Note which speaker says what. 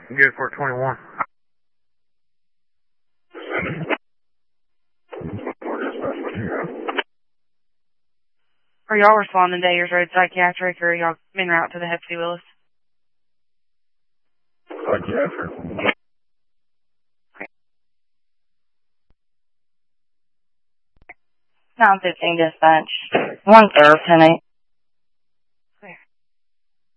Speaker 1: Good 421.
Speaker 2: Are y'all responding to Ayers Road Psychiatric, or are y'all en route to the Hep C Willis?
Speaker 3: Psychiatric.
Speaker 2: Okay. 915 dispatch. 1 10-8.